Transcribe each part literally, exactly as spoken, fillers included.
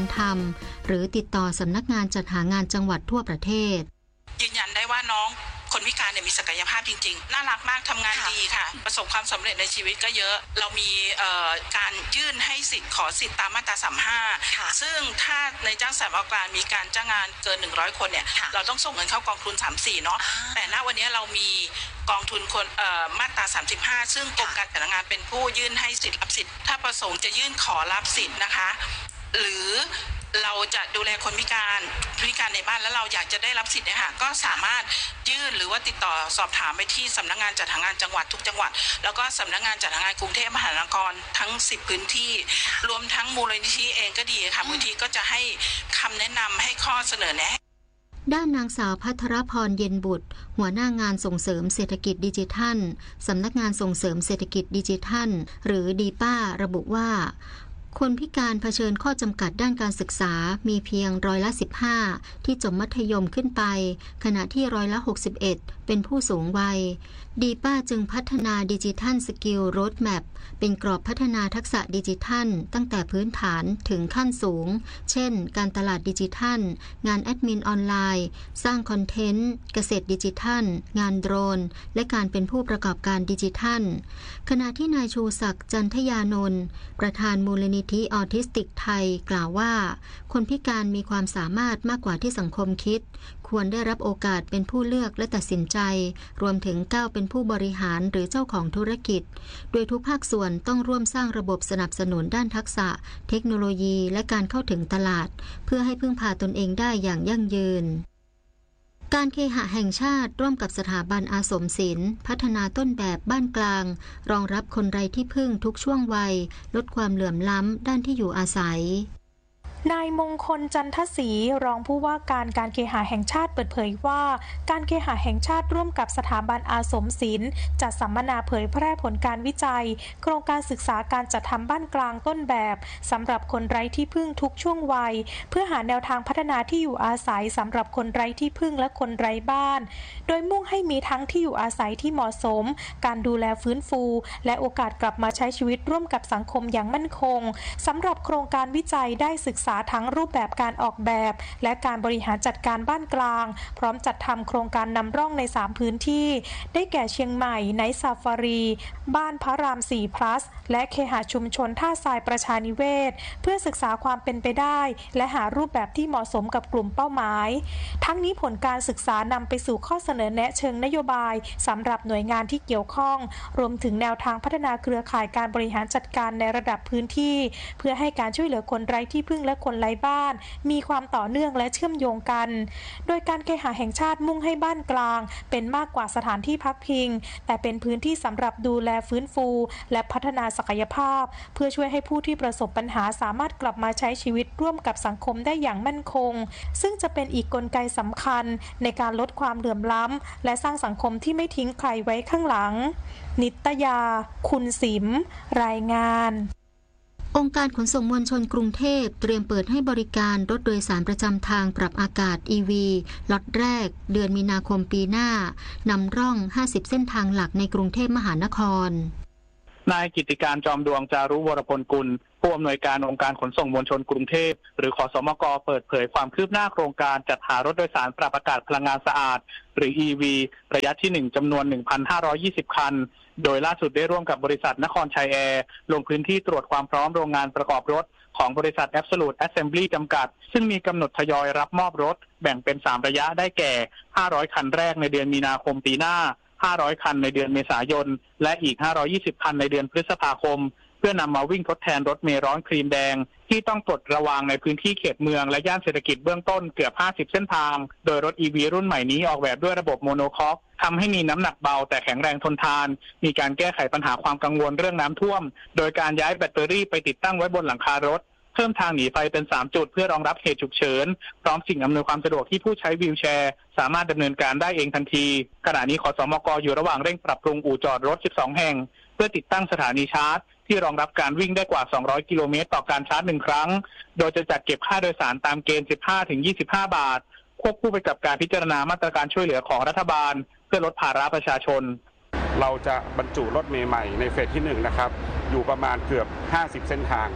ทำหรือติดต่อสำนักงานจัดหางานจังหวัดทั่วประเทศยืนยันได้ว่าน้องคนพิการเนี่ยมีศักยภาพจริงๆน่ารักมากทำงานดีค่ะประสบความสำเร็จในชีวิตก็เยอะเรามีการยื่นให้สิทธิ์ขอสิทธิ์ตามมาตราสามสิบห้าซึ่งถ้าในจ้างสถานประกอบการมีการจ้างงานเกินหนึ่งร้อยคนเนี่ยเราต้องส่งเงินเข้ากองทุนสามสิบสี่เนาะแต่ณวันนี้เรามีกองทุนคนมาตราสามสิบห้าซึ่งกรมการจัดงานเป็นผู้ยื่นให้สิทธิ์รับสิทธิ์ถ้าประสงค์จะยื่นขอรับสิทธิ์นะคะหรือเราจะดูแลคนพิการพิการในบ้านแล้วเราอยากจะได้รับสิทธิ์เนี่ยค่ะก็สามารถยื่นหรือว่าติดต่อสอบถามไปที่สำนักงานจัดหางานจังหวัดทุกจังหวัดแล้วก็สำนักงานจัดหางานกรุงเทพมหานครทั้งสิบพื้นที่รวมทั้งมูลนิธิเองก็ดีค่ะมูลนิธิก็จะให้คำแนะนำให้ข้อเสนอแนะด้านนางสาวภัทรพรเย็นบุตรหัวหน้างานส่งเสริมเศรษฐกิจดิจิทัลสำนักงานส่งเสริมเศรษฐกิจดิจิทัลหรือดีป้าระบุว่าคนพิการเผชิญข้อจำกัดด้านการศึกษามีเพียงร้อยละสิบห้าที่จบมัธยมขึ้นไปขณะที่ร้อยละหกสิบเอ็ดเป็นผู้สูงวัยดีป้าจึงพัฒนาดิจิทัลสกิลโรดแมปเป็นกรอบพัฒนาทักษะดิจิทัลตั้งแต่พื้นฐานถึงขั้นสูงเช่นการตลาดดิจิทัลงานแอดมินออนไลน์สร้างคอนเทนต์เกษตรดิจิทัลงานโดรนและการเป็นผู้ประกอบการดิจิทัลขณะที่นายชูศักดิ์จันทยานนท์ประธานมูลนิธิออทิสติกไทยกล่าวว่าคนพิการมีความสามารถมากกว่าที่สังคมคิดควรได้รับโอกาสเป็นผู้เลือกและตัดสินใจรวมถึงก้าวเป็นผู้บริหารหรือเจ้าของธุรกิจโดยทุกภาคส่วนต้องร่วมสร้างระบบสนับสนุนด้านทักษะเทคโนโลยีและการเข้าถึงตลาดเพื่อให้พึ่งพาตนเองได้อย่างยั่งยืนการเคหะแห่งชาติร่วมกับสถาบันอาสมศิลป์พัฒนาต้นแบบบ้านกลางรองรับคนไร้ที่พึ่งทุกช่วงวัยลดความเหลื่อมล้ำด้านที่อยู่อาศัยนายมงคลจันทศรีรองผู้ว่าการการเคหะแห่งชาติเปิดเผยว่าการเคหะแห่งชาติร่วมกับสถาบันอาสมศิลป์จัดสัมมนาเผยแพร่ผลการวิจัยโครงการศึกษาการจัดทำบ้านกลางต้นแบบสำหรับคนไร้ที่พึ่งทุกช่วงวัยเพื่อหาแนวทางพัฒนาที่อยู่อาศัยสำหรับคนไร้ที่พึ่งและคนไร้บ้านโดยมุ่งให้มีทั้งที่อยู่อาศัยที่เหมาะสมการดูแลฟื้นฟูและโอกาสกลับมาใช้ชีวิตร่วมกับสังคมอย่างมั่นคงสำหรับโครงการวิจัยได้ศึกษาทั้งรูปแบบการออกแบบและการบริหารจัดการบ้านกลางพร้อมจัดทำโครงการนำร่องในสามพื้นที่ได้แก่เชียงใหม่ไนท์ซาฟารีบ้านพระรามสี่ plus และเคหะชุมชนท่าทรายประชานิเวศเพื่อศึกษาความเป็นไปได้และหารูปแบบที่เหมาะสมกับกลุ่มเป้าหมายทั้งนี้ผลการศึกษานำไปสู่ข้อเสนอแนะเชิงนโยบายสำหรับหน่วยงานที่เกี่ยวข้องรวมถึงแนวทางพัฒนาเครือข่ายการบริหารจัดการในระดับพื้นที่เพื่อให้การช่วยเหลือคนไร้ที่พึ่งและคนไร้บ้านมีความต่อเนื่องและเชื่อมโยงกันโดยการเคหะแห่งชาติมุ่งให้บ้านกลางเป็นมากกว่าสถานที่พักพิงแต่เป็นพื้นที่สำหรับดูแลฟื้นฟูและพัฒนาศักยภาพเพื่อช่วยให้ผู้ที่ประสบปัญหาสามารถกลับมาใช้ชีวิตร่วมกับสังคมได้อย่างมั่นคงซึ่งจะเป็นอีกกลไกสำคัญในการลดความเหลื่อมล้ำและสร้างสังคมที่ไม่ทิ้งใครไว้ข้างหลังนิตยาคุณสิมรายงานองค์การขนส่งมวลชนกรุงเทพเตรียมเปิดให้บริการรถโดยสารประจำทางปรับอากาศ อี วี ล็อตแรกเดือนมีนาคมปีหน้านำร่องห้าสิบเส้นทางหลักในกรุงเทพมหานครนายกิตติการจอมดวงจารุวรพลกุลผู้อำนวยการองค์การขนส่งมวลชนกรุงเทพหรือขสมกเปิดเผยความคืบหน้าโครงการจัดหารถโดยสารปรับอากาศพลังงานสะอาดหรือ อี วี ระยะที่หนึ่งจำนวน หนึ่งพันห้าร้อยยี่สิบ คันโดยล่าสุดได้ร่วมกับบริษัทนครชัยแอร์ลงพื้นที่ตรวจความพร้อมโรงงานประกอบรถของบริษัท Absolute Assembly จำกัดซึ่งมีกำหนดทยอยรับมอบรถแบ่งเป็นสามระยะได้แก่ห้าร้อยคันแรกในเดือนมีนาคมปีหน้าห้าร้อยคันในเดือนเมษายนและอีกห้าร้อยยี่สิบคันในเดือนพฤษภาคมเพื่อนำมาวิ่งทดแทนรถเมล์ร้อนครีมแดงที่ต้องปลดระวางในพื้นที่เขตเมืองและย่านเศรษฐกิจเบื้องต้นเกือบห้าสิบเส้นทางโดยรถ อี วี รุ่นใหม่นี้ออกแบบด้วยระบบโมโนคอกทำให้มีน้ำหนักเบาแต่แข็งแรงทนทานมีการแก้ไขปัญหาความกังวลเรื่องน้ำท่วมโดยการย้ายแบตเตอรี่ไปติดตั้งไว้บนหลังคารถเพิ่มทางหนีไฟเป็นสามจุดเพื่อรองรับเหตุฉุกเฉินพร้อมสิ่งอำนวยความสะดวกที่ผู้ใช้วีลแชร์สามารถดำเนินการได้เองทันทีขณะนี้ขสมกอยู่ระหว่างเร่งปรับปรุงอู่จอดรถสิบสองแห่งเพื่อติดตั้งสถานีชาร์จที่รองรับการวิ่งได้กว่าสองร้อยกิโลเมตรต่อการชาร์จหนึ่งครั้งโดยจะจัดเก็บค่าโดยสารตามเกณฑ์ สิบห้าถึงยี่สิบห้า บาทควบคู่ไปกับการพิจารณามาตรการช่วยเหลือของรัฐบาลเพื่อลดภาระประชาชนเราจะบรรจุรถเมล์ใหม่ในเฟสที่หนึ่งนะครับอยู่ประมาณเกือบห้าสิบเส้นทาง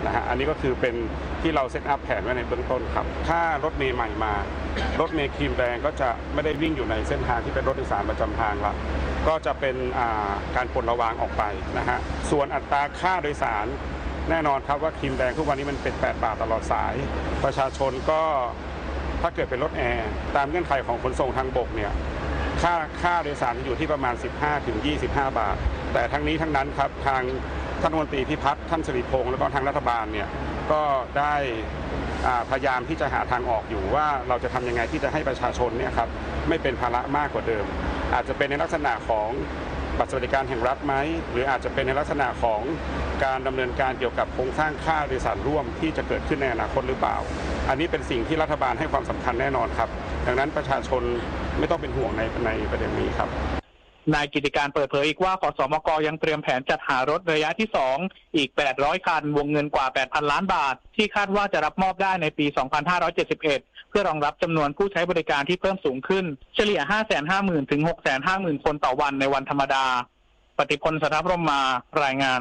นะฮะอันนี้ก็คือเป็นที่เราเซตอัพแผนไว้ในเบื้องต้นครับถ้ารถเมล์ใหม่มารถเมล์ครีมแดงก็จะไม่ได้วิ่งอยู่ในเส้นทางที่เป็นรถโดยสารประจำทางละก็จะเป็นการปลดระวางออกไปนะฮะส่วนอัตราค่าโดยสารแน่นอนครับว่าครีมแดงทุกวันนี้มันเป็นแปดบาทตลอดสายประชาชนก็ถ้าเกิดเป็นรถแอร์ตามเงื่อนไขของขนส่งทางบกเนี่ยค่าค่าโดยสารจะอยู่ที่ประมาณ สิบห้าถึงยี่สิบห้า บาทแต่ทั้งนี้ทั้งนั้นครับทางท่านรัฐมนตรีพิพัฒน์ท่านสิริพงษ์แล้วก็ทางรัฐบาลเนี่ยก็ได้พยายามที่จะหาทางออกอยู่ว่าเราจะทำยังไงที่จะให้ประชาชนเนี่ยครับไม่เป็นภาระมากกว่าเดิมอาจจะเป็นในลักษณะของบัตรสวัสดิการแห่งรัฐไหมหรืออาจจะเป็นในลักษณะของการดำเนินการเกี่ยวกับโครงสร้างค่าโดยสารร่วมที่จะเกิดขึ้นในอนาคตหรือเปล่าอันนี้เป็นสิ่งที่รัฐบาลให้ความสำคัญแน่นอนครับดังนั้นประชาชนไม่ต้องเป็นห่วงในในประเด็นนี้ครับนายกิติการเปิดเผยอีกว่าขสมกยังเตรียมแผนจัดหารถระยะที่สองอีกแปดร้อยคันวงเงินกว่า แปดพัน ล้านบาทที่คาดว่าจะรับมอบได้ในปี สองพันห้าร้อยเจ็ดสิบเอ็ด เพื่อรองรับจำนวนผู้ใช้บริการที่เพิ่มสูงขึ้นเฉลี่ย ห้าแสนห้าหมื่น ถึง หกแสนห้าหมื่น คนต่อวันในวันธรรมดาปฏิพล สัทธพรหมมารายงาน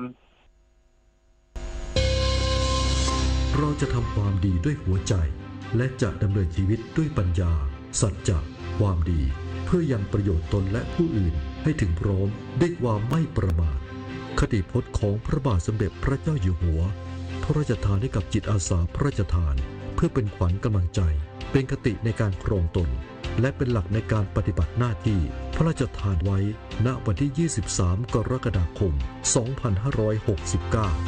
เราจะทำความดีด้วยหัวใจและจะดำเนินชีวิตด้วยปัญญาสัจจะความดีเพื่อยังประโยชน์ตนและผู้อื่นให้ถึงพร้อมด้วยความไม่ประมาทคติพจน์ของพระบาทสมเด็จพระเจ้าอยู่หัวพระราชทานให้กับจิตอาสาพระราชทานเพื่อเป็นขวัญกำลังใจเป็นคติในการครองตนและเป็นหลักในการปฏิบัติหน้าที่พระราชทานไว้ณวันที่ยี่สิบสามกรกฎาคมสองพันห้าร้อยหกสิบเก้า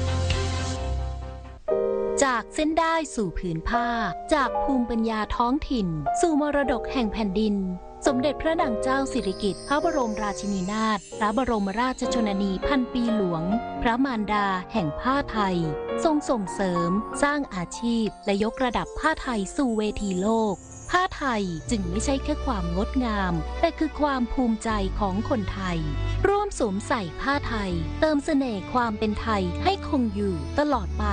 จากเส้นได้สู่ผืนผ้าจากภูมิปัญญาท้องถิ่นสู่มรดกแห่งแผ่นดินสมเด็จพระนางเจ้าสิริกิติ์พระบรมราชินีนาถพระบรมราชชนนีพันปีหลวงพระมารดาแห่งผ้าไทยทรงส่งเสริมสร้างอาชีพและยกระดับผ้าไทยสู่เวทีโลกผ้าไทยจึงไม่ใช่แค่ความงดงามแต่คือความภูมิใจของคนไทยร่วมสวมใส่ผ้าไทยเติมเสน่ห์ความเป็นไทยให้คงอยู่ตลอดไป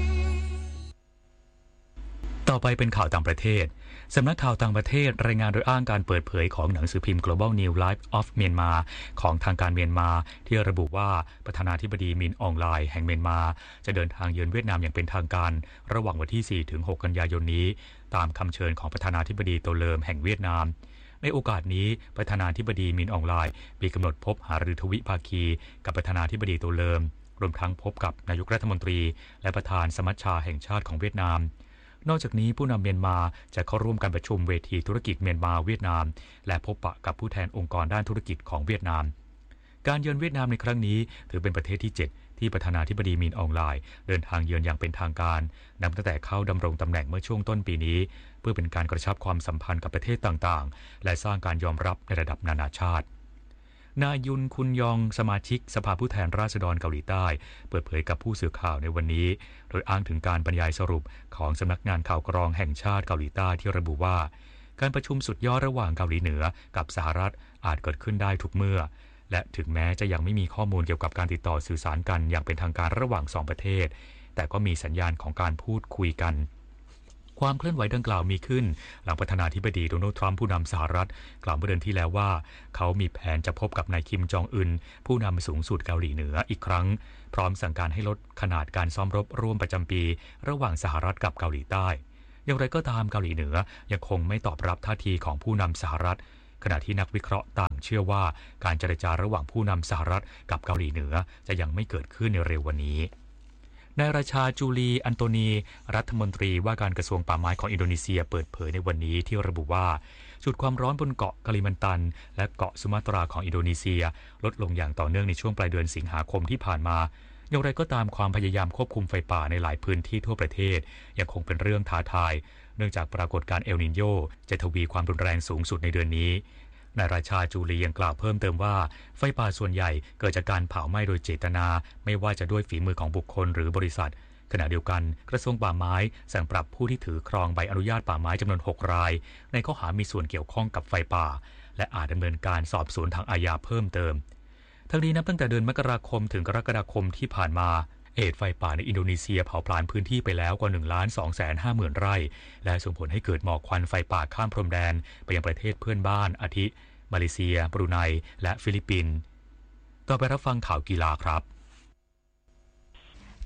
ต่อไปเป็นข่าวต่างประเทศสำนักข่าวต่างประเทศรายงานโดยอ้างการเปิดเผยของหนังสือพิมพ์ Global New Life of Myanmar ของทางการเมียนมาที่ระบุว่าประธานาธิบดีมินอองไลน์แห่งเมียนมาจะเดินทางเยือนเวียดนามอย่างเป็นทางการระหว่างวันที่ สี่ถึงหก กันยายนนี้ตามคำเชิญของประธานาธิบดีโตเลิมแห่งเวียดนามในโอกาสนี้ประธานาธิบดีมินอองไลน์มีกำหนดพบหารือทวิภาคีกับประธานาธิบดีโตเลิมรวมทั้งพบกับนายกรัฐมนตรีและประธานสมัชชาแห่งชาติของเวียดนามนอกจากนี้ผู้นำเมียนมาจะเข้าร่วมการประชุมเวทีธุรกิจเมียนมาเวียดนามและพบปะกับผู้แทนองค์กรด้านธุรกิจของเวียดนามการเยือนเวียดนามในครั้งนี้ถือเป็นประเทศที่เจ็ดที่ประธานาธิบดีมินอองไลน์เดินทางเยือนอย่างเป็นทางการนับตั้งแต่เข้าดำรงตำแหน่งเมื่อช่วงต้นปีนี้เพื่อเป็นการกระชับความสัมพันธ์กับประเทศต่างๆและสร้างการยอมรับในระดับนานาชาตินายยุนคุนยองสมาชิกสภาผู้แทนราษฎรเกาหลีใต้เปิดเผยกับผู้สื่อข่าวในวันนี้โดยอ้างถึงการบรรยายสรุปของสำนักงานข่าวกรองแห่งชาติเกาหลีใต้ที่ระบุว่าการประชุมสุดยอดระหว่างเกาหลีเหนือกับสหรัฐอาจเกิดขึ้นได้ทุกเมื่อและถึงแม้จะยังไม่มีข้อมูลเกี่ยวกับการติดต่อสื่อสารกันอย่างเป็นทางการระหว่างสองประเทศแต่ก็มีสัญญาณของการพูดคุยกันความเคลื่อนไหวดังกล่าวมีขึ้นหลังประธานาธิบดีโดนัลด์ทรัมป์ผู้นำสหรัฐกล่าวเมื่อเดือนที่แล้วว่าเขามีแผนจะพบกับนายคิมจองอึนผู้นำสูงสุดเกาหลีเหนืออีกครั้งพร้อมสั่งการให้ลดขนาดการซ้อมรบร่วมประจำปีระหว่างสหรัฐกับเกาหลีใต้อย่างไรก็ตามเกาหลีเหนือยังคงไม่ตอบรับท่าทีของผู้นำสหรัฐขณะที่นักวิเคราะห์ต่างเชื่อว่าการเจรจาระหว่างผู้นำสหรัฐกับเกาหลีเหนือจะยังไม่เกิดขึ้นในเร็ววันนี้นายราชาจูลีอันโตนีรัฐมนตรีว่าการกระทรวงป่าไม้ของอินโดนีเซียเปิดเผยในวันนี้ที่ระบุว่าจุดความร้อนบนเกาะกาลิมันตันและเกาะสุมาตราของอินโดนีเซียลดลงอย่างต่อเนื่องในช่วงปลายเดือนสิงหาคมที่ผ่านมาอย่างไรก็ตามความพยายามควบคุมไฟป่าในหลายพื้นที่ทั่วประเทศยังคงเป็นเรื่องท้าทายเนื่องจากปรากฏการณ์เอลนิโญจะทวีความรุนแรงสูงสุดในเดือนนี้นายราชาจูลียังกล่าวเพิ่มเติมว่าไฟป่าส่วนใหญ่เกิดจากการเผาไหม้โดยเจตนาไม่ว่าจะด้วยฝีมือของบุคคลหรือบริษัทขณะเดียวกันกระทรวงป่าไม้สั่งปรับผู้ที่ถือครองใบอนุญาตป่าไม้จำนวนหกรายในข้อหามีส่วนเกี่ยวข้องกับไฟป่าและอาจดำเนินการสอบสวนทางอาญาเพิ่มเติมทั้งนี้นับตั้งแต่เดือนมกราคมถึงกรกฎาคมที่ผ่านมาเหตุไฟป่าในอินโดนีเซียเผาผลาญพื้นที่ไปแล้วกว่า หนึ่งล้านสองแสนห้าหมื่น ไร่และส่งผลให้เกิดหมอกควันไฟป่าข้ามพรมแดนไปยังประเทศเพื่อนบ้านอาทิมาเลเซียบรูไนและฟิลิปปินส์ต่อไปรับฟังข่าวกีฬาครับ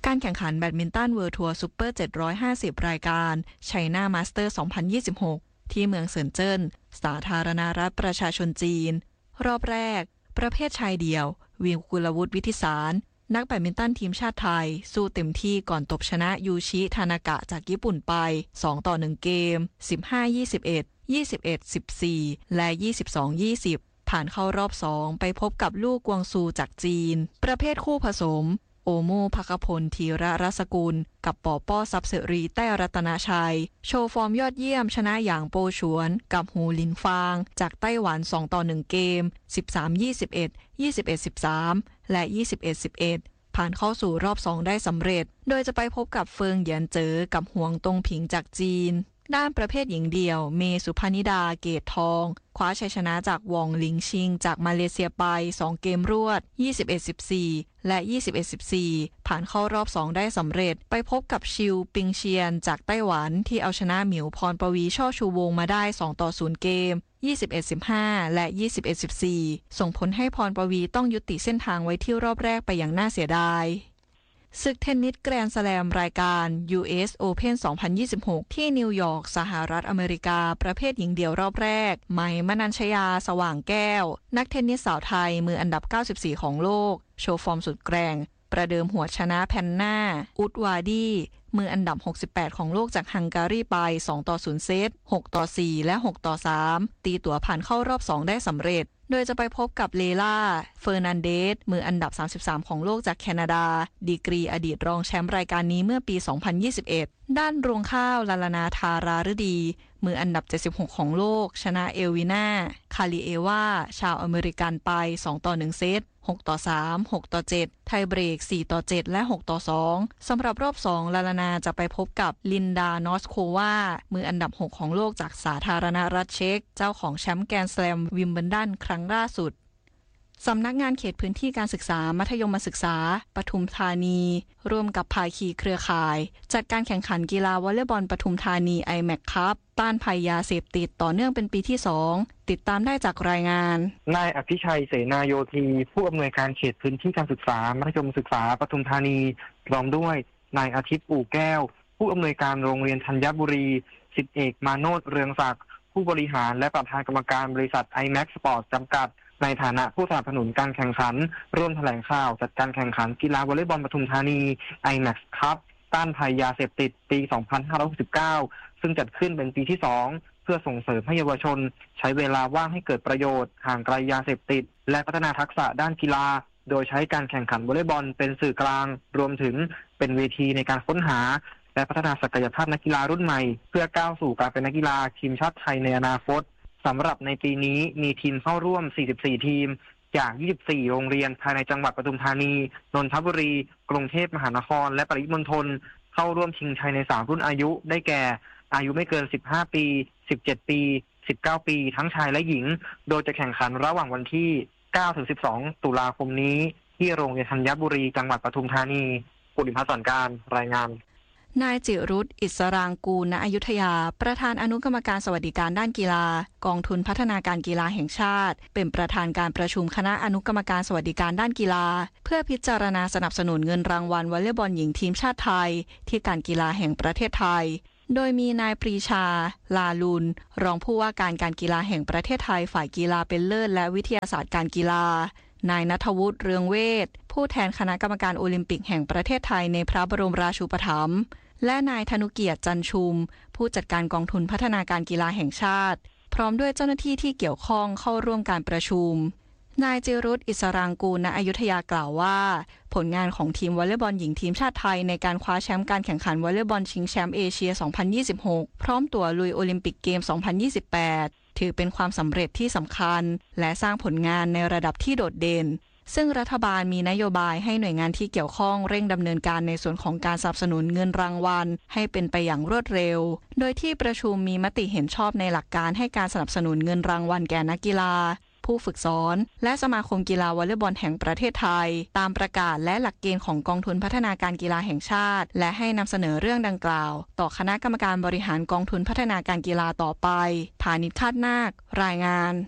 การแข่งขันแบดมินตันเวิลด์ทัวร์ซุปเปอร์เจ็ดร้อยห้าสิบรายการไชน่ามาสเตอร์สองพันยี่สิบหกที่เมืองเซินเจิ้นสาธารณรัฐประชาชนจีนรอบแรกประเภทชายเดี่ยววิวกุลวุฒิวิทิสารนักแบดมินตันทีมชาติไทยสู้เต็มที่ก่อนตบชนะยูชิทานากะจากญี่ปุ่นไปสองต่อหนึ่งเกม สิบห้า ยี่สิบเอ็ด ยี่สิบเอ็ด สิบสี่ และ ยี่สิบสอง ยี่สิบ ผ่านเข้ารอบสองไปพบกับลู่กวางซูจากจีนประเภทคู่ผสมโอโม่ภคพลธีระรัศกุลกับปอป้อทรัพย์เสรีแต้รัตนชัยโชว์ฟอร์มยอดเยี่ยมชนะอย่างโปฉวนกับหูหลินฟางจากไต้หวันสองต่อหนึ่งเกม สิบสาม ยี่สิบเอ็ด ยี่สิบเอ็ด สิบสาม และ ยี่สิบเอ็ด สิบเอ็ด ผ่านเข้าสู่รอบสองได้สำเร็จโดยจะไปพบกับเฟิงเหยียนเจ๋อกับหวงตงผิงจากจีนด้านประเภทหญิงเดี่ยวเมสุพนิดาเกตทองคว้าชัยชนะจากวองหลิงชิงจากมาเลเซียไปสองเกมรวด ยี่สิบเอ็ด สิบสี่ และ ยี่สิบเอ็ด สิบสี่ ผ่านเข้ารอบสองได้สำเร็จไปพบกับชิวปิงเชียนจากไต้หวันที่เอาชนะหมิวพรปวีช่อชูวงมาได้สองต่อศูนย์เกม ยี่สิบเอ็ด สิบห้า และ ยี่สิบเอ็ด สิบสี่ ส่งผลให้พรปวีต้องยุติเส้นทางไว้ที่รอบแรกไปอย่างน่าเสียดายศึกเทนนิสแกรนด์สแลมรายการ ยู เอส Open สองพันยี่สิบหกที่นิวยอร์กสหรัฐอเมริกาประเภทหญิงเดี่ยวรอบแรกไหมมนัญชยาสว่างแก้วนักเทนนิสสาวไทยมืออันดับเก้าสิบสี่ของโลกโชว์ฟอร์มสุดแกร่งประเดิมหัวชนะแพนนาอุดวาดีมืออันดับหกสิบแปดของโลกจากฮังการีไปสองต่อศูนย์เซตหกต่อสี่และหกต่อสามตีตั๋วผ่านเข้ารอบสองได้สำเร็จโดยจะไปพบกับเลล่าเฟอร์นันเดสมืออันดับสามสิบสามของโลกจากแคนาดาดีกรีอดีตรองแชมป์รายการนี้เมื่อปีสองพันยี่สิบเอ็ดด้านรวงข้าวลาลานาธาราฤดีมืออันดับเจ็ดสิบหกของโลกชนะเอลวิน่าคาลิเอวาชาวอเมริกันไปสองต่อหนึ่งเซตหกต่อสาม หกต่อเจ็ดไทยเบรกสี่ต่อเจ็ดและหกต่อสองสำหรับรอบสองลาลานาจะไปพบกับลินดานอสโความืออันดับหกของโลกจากสาธารณรัฐเช็กเจ้าของแชมป์แกรนด์สแลมวิมเบิลดันครั้งล่าสุดสำนักงานเขตพื้นที่การศึกษามัธยมศึกษาปทุมธานีร่วมกับภาคีเครือข่ายจัดการแข่งขันกีฬาวอลเลย์บอลปทุมธานี ไอ แมค คัพ ต้านภัยยาเสพติดต่อเนื่องเป็นปีที่สองติดตามได้จากรายงานนายอภิชัยเสนาโยธีผู้อำนวยการเขตพื้นที่การศึกษามัธยมศึกษาปทุมธานีพร้อมด้วยนายอาทิตย์อู่แก้วผู้อำนวยการโรงเรียนธัญบุรีสิบเอกมาโนชเรืองศักดิ์ผู้บริหารและประธานกรรมการบริษัท ไอ แม็ก Sport จำกัดในฐานะผู้สนับสนุนการแข่งขันร่วมแถลงข่าวจัดการแข่งขันกีฬาวอลเลย์บอลปทุมธานี ไอ แม็ก คัพ ต้านภัยยาเสพติดปี สองพันห้าร้อยหกสิบเก้า ซึ่งจัดขึ้นเป็นปีที่สองเพื่อส่งเสริมให้เยาวชนใช้เวลาว่างให้เกิดประโยชน์ห่างไกลยาเสพติดและพัฒนาทักษะด้านกีฬาโดยใช้การแข่งขันวอลเลย์บอลเป็นสื่อกลางรวมถึงเป็นเวทีในการค้นหาและพัฒนาศักยภาพนักกีฬารุ่นใหม่เพื่อก้าวสู่การเป็นนักกีฬาทีมชาติไทยในอนาคตสำหรับในปีนี้มีทีมเข้าร่วมสี่สิบสี่ทีมจากยี่สิบสี่โรงเรียนภายในจังหวัดปทุมธานีนนทบุรีกรุงเทพมหานครและปริมณฑลเข้าร่วมชิงชัยในสามรุ่นอายุได้แก่อายุไม่เกินสิบห้าปีสิบเจ็ดปีสิบเก้าปีทั้งชายและหญิงโดยจะแข่งขันระหว่างวันที่เก้าถึงสิบสองตุลาคมนี้ที่โรงเรียนธัญบุรีจังหวัดปทุมธานีปุริพัฒน์สอนการรายงานนายจิรุตอิสรางกูลณอยุธยาประธานอนุกรรมการสวัสดิการด้านกีฬากองทุนพัฒนาการกีฬาแห่งชาติเป็นประธานการประชุมคณะอนุกรรมการสวัสดิการด้านกีฬาเพื่อพิจารณาสนับสนุนเงินรางวัลวอลเลย์บอลหญิงทีมชาติไทยที่การกีฬาแห่งประเทศไทยโดยมีนายปรีชาลาลุนรองผู้ว่าการการกีฬาแห่งประเทศไทยฝ่ายกีฬาเป็นเลิศและวิทยาศาสตร์การกีฬานายณัฐวุฒิเรืองเวชผู้แทนคณะกรรมการโอลิมปิกแห่งประเทศไทยในพระบรมราชูปถัมภ์และนายธนุเกียรติจันชุมผู้จัดการกองทุนพัฒนาการกีฬาแห่งชาติพร้อมด้วยเจ้าหน้าที่ที่เกี่ยวข้องเข้าร่วมการประชุมนายจิรุตอิสรางกูลณอยุธยากล่าวว่าผลงานของทีมวอลเลย์บอลหญิงทีมชาติไทยในการคว้าแชมป์การแข่งขันวอลเลย์บอลชิงแชมป์เอเชีย สองพันยี่สิบหก พร้อมตั๋วลุยโอลิมปิกเกม สองพันยี่สิบแปด ถือเป็นความสำเร็จที่สำคัญและสร้างผลงานในระดับที่โดดเด่นซึ่งรัฐบาลมีนโยบายให้หน่วยงานที่เกี่ยวข้องเร่งดำเนินการในส่วนของการสนับสนุนเงินรางวัลให้เป็นไปอย่างรวดเร็วโดยที่ประชุมมีมติเห็นชอบในหลักการให้การสนับสนุนเงินรางวัลแก่นักกีฬาผู้ฝึกสอนและสมาคมกีฬาวอลเลย์บอลแห่งประเทศไทยตามประกาศและหลักเกณฑ์ของกองทุนพัฒนาการกีฬาแห่งชาติและให้นำเสนอเรื่องดังกล่าวต่อคณะกรรมการบริหารกองทุนพัฒนาการกีฬาต่อไปพานิช คาดนาครายงาน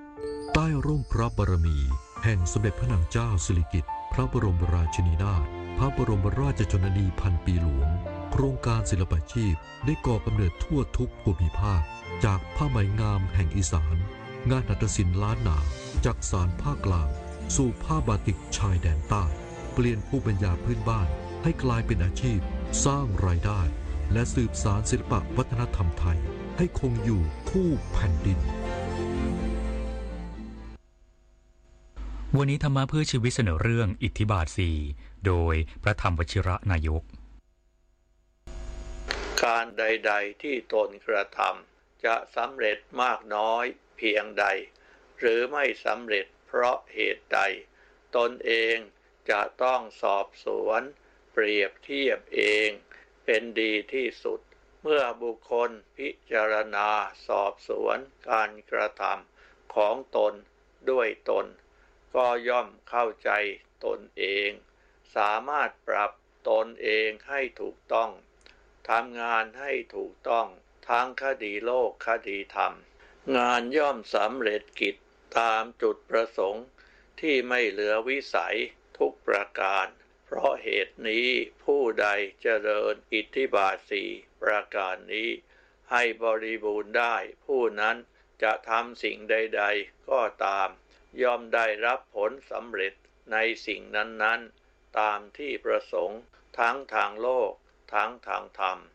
ใต้ร่มพระบารมีแห่งสมเด็จพระนางเจ้าสิริกิติ์พระบรมราชินีนาถพระบรมราชชนนีพันปีหลวงโครงการศิลปาชีพได้ก่อกำเนิดทั่วทุกภูมิภาคจากผ้าไหมงามแห่งอีสานงานหัตถศิลป์ล้านนาจากสานภาคกลางสู่ผ้าบาติกชายแดนใต้เปลี่ยนภูมิปัญญาพื้นบ้านให้กลายเป็นอาชีพสร้างรายได้และสืบสานศิลปวัฒนธรรมไทยให้คงอยู่คู่แผ่นดินวันนี้ธรรมะเพื่อชีวิตเสนอเรื่องอิทธิบาทสี่โดยพระธรรมวชิระนายกการใดๆที่ตนกระทำจะสำเร็จมากน้อยเพียงใดหรือไม่สำเร็จเพราะเหตุใดตนเองจะต้องสอบสวนเปรียบเทียบเองเป็นดีที่สุดเมื่อบุคคลพิจารณาสอบสวนการกระทำของตนด้วยตนก็ย่อมเข้าใจตนเองสามารถปรับตนเองให้ถูกต้องทำงานให้ถูกต้องทั้งคดีโลกคดีธรรมงานย่อมสำเร็จกิจตามจุดประสงค์ที่ไม่เหลือวิสัยทุกประการเพราะเหตุนี้ผู้ใดเจริญอิทธิบาทสี่ประการนี้ให้บริบูรณ์ได้ผู้นั้นจะทำสิ่งใดๆก็ตามย่อมได้รับผลสำเร็จในสิ่งนั้นๆตามที่ประสงค์ทั้งทางโลกทั้งทางธรรม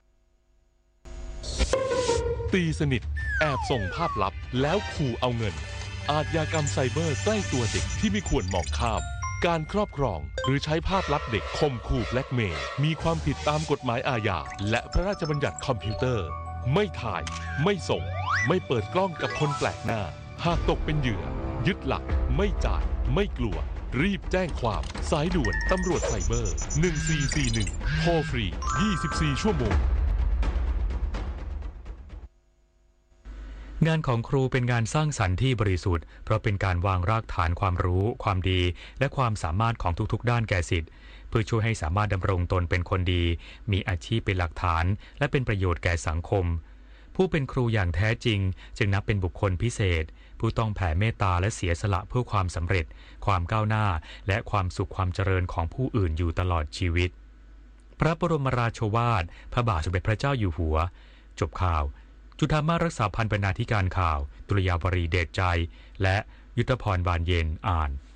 ตีสนิทแอบส่งภาพลับแล้วขู่เอาเงินอาชญากรรมไซเบอร์ใกล้ตัวเด็กที่ไม่ควรมองข้ามการครอบครองหรือใช้ภาพลับเด็กข่มขู่แบล็กเมย์มีความผิดตามกฎหมายอาญาและพระราชบัญญัติคอมพิวเตอร์ไม่ถ่ายไม่ส่งไม่เปิดกล้องกับคนแปลกหน้าหากตกเป็นเหยื่อยึดหลักไม่จ่ายไม่กลัวรีบแจ้งความสายด่วนตำรวจไซเบอร์หนึ่งสี่สี่หนึ่งโทรฟรียี่สิบสี่ชั่วโมงงานของครูเป็นงานสร้างสรรค์ที่บริสุทธิ์เพราะเป็นการวางรากฐานความรู้ความดีและความสามารถของทุกๆด้านแก่ศิษย์เพื่อช่วยให้สามารถดำรงตนเป็นคนดีมีอาชีพเป็นหลักฐานและเป็นประโยชน์แก่สังคมผู้เป็นครูอย่างแท้จริงจึงนับเป็นบุคคลพิเศษผู้ต้องแผ่เมตตาและเสียสละเพื่อความสำเร็จความก้าวหน้าและความสุขความเจริญของผู้อื่นอยู่ตลอดชีวิตพระบรมราโชวาทพระบาทสมเด็จพระเจ้าอยู่หัวจบข่าวจุฑามาสรักษาพันธ์บรรณาธิการข่าวตุลยาวรีเดชใจและยุทธพรบานเย็นอ่าน